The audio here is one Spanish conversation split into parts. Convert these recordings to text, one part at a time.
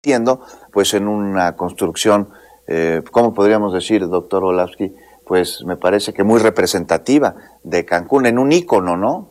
convirtiendo pues en una construcción, ¿cómo podríamos decir, doctor Orlowski? Pues me parece que muy representativa de Cancún, en un ícono, ¿no?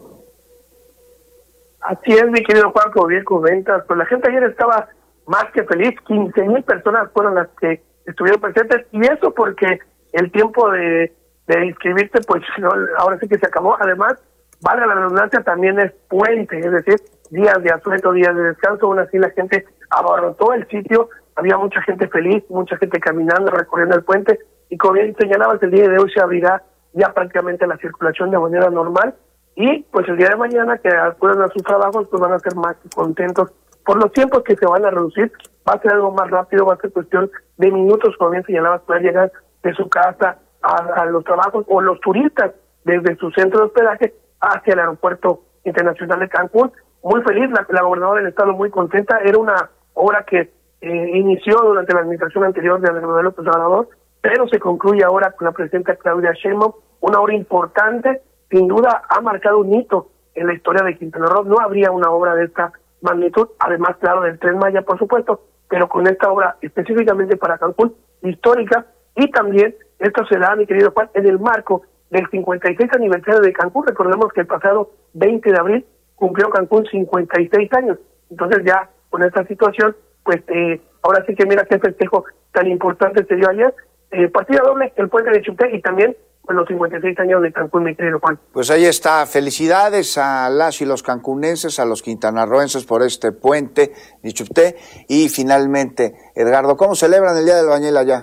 Así es, mi querido Juan, como bien comentas, pues la gente ayer estaba más que feliz. 15,000 personas fueron las que estuvieron presentes, y eso porque el tiempo de inscribirte, pues no, ahora sí que se acabó. Además, vale la redundancia, también es puente, es decir, días de asueto, días de descanso. Aún así la gente abarrotó el sitio, había mucha gente feliz, mucha gente caminando, recorriendo el puente, y como bien señalabas, el día de hoy se abrirá ya prácticamente la circulación de manera normal, y pues el día de mañana que acudan a sus trabajos, pues van a ser más contentos por los tiempos que se van a reducir. Va a ser algo más rápido, va a ser cuestión de minutos, como bien señalabas, poder llegar de su casa a los trabajos, o los turistas desde su centro de hospedaje hacia el aeropuerto internacional de Cancún. Muy feliz, la gobernadora del estado muy contenta. Era una obra que inició durante la administración anterior de Andrés Manuel López Obrador, pero se concluye ahora con la presidenta Claudia Sheinbaum, una obra importante. Sin duda ha marcado un hito en la historia de Quintana Roo. No habría una obra de esta magnitud, además, claro, del Tren Maya, por supuesto, pero con esta obra específicamente para Cancún, histórica. Y también esto se da, mi querido Juan, en el marco del 56 aniversario de Cancún. Recordemos que el pasado 20 de abril cumplió Cancún 56 años. Entonces ya con esta situación, pues ahora sí que mira qué festejo tan importante se dio ayer. Partida doble, el puente de Chupté, y también pues, los 56 años de Cancún, mi querido Juan. Pues ahí está. Felicidades a las y los cancunenses, a los quintanarroenses por este puente de Chupté. Y finalmente, Edgardo, ¿cómo celebran el Día del Albañil allá?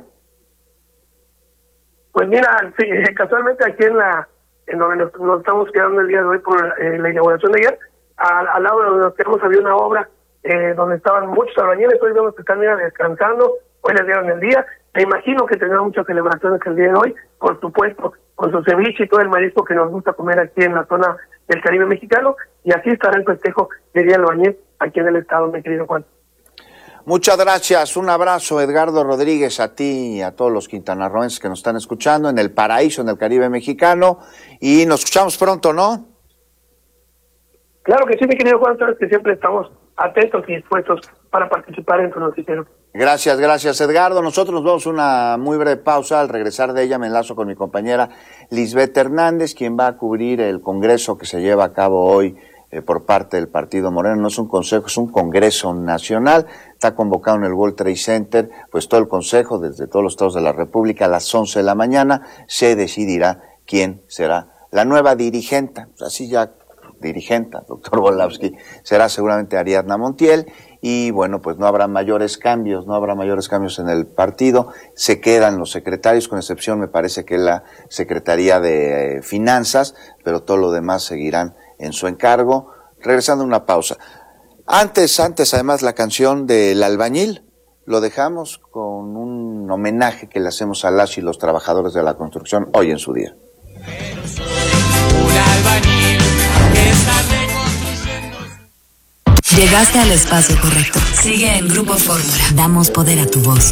Pues mira, sí, casualmente aquí en donde nos estamos quedando el día de hoy por la inauguración de ayer, al lado de donde nos quedamos había una obra donde estaban muchos albañiles. Hoy vamos a estar descansando, hoy les dieron el día. Me imagino que tendrán muchas celebraciones el día de hoy, por supuesto, con su ceviche y todo el marisco que nos gusta comer aquí en la zona del Caribe mexicano, y así estará el festejo del Día del Albañil aquí en el estado, mi querido Juan. Muchas gracias, un abrazo, Edgardo Rodríguez, a ti y a todos los quintanarroenses que nos están escuchando en el paraíso, en el Caribe mexicano, y nos escuchamos pronto, ¿no? Claro que sí, mi querido Juan, sabes que siempre estamos atentos y dispuestos para participar en tu noticiero. Gracias, Edgardo. Nosotros nos vamos a una muy breve pausa. Al regresar de ella me enlazo con mi compañera Lisbeth Hernández, quien va a cubrir el congreso que se lleva a cabo hoy por parte del Partido Moreno. No es un consejo, es un congreso nacional. Está convocado en el World Trade Center, pues todo el consejo desde todos los estados de la República a las 11 de la mañana se decidirá quién será la nueva dirigente. Así ya dirigente, doctor Orlowski, será seguramente Ariadna Montiel. Y bueno, pues no habrá mayores cambios en el partido. Se quedan los secretarios, con excepción me parece que la Secretaría de Finanzas, pero todo lo demás seguirán en su encargo. Regresando a una pausa. Antes, además, la canción del albañil, lo dejamos con un homenaje que le hacemos a las y los trabajadores de la construcción hoy en su día. Pero soy un albañil que está reconstruyendo. Llegaste al espacio correcto. Sigue en Grupo Fórmula. Damos poder a tu voz.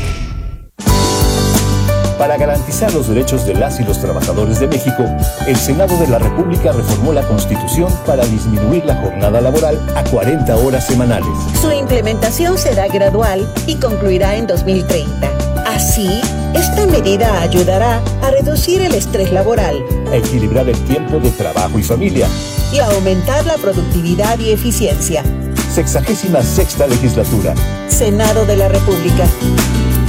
Para garantizar los derechos de las y los trabajadores de México, el Senado de la República reformó la Constitución para disminuir la jornada laboral a 40 horas semanales. Su implementación será gradual y concluirá en 2030. Así, esta medida ayudará a reducir el estrés laboral, a equilibrar el tiempo de trabajo y familia y a aumentar la productividad y eficiencia. 66ª legislatura. Senado de la República.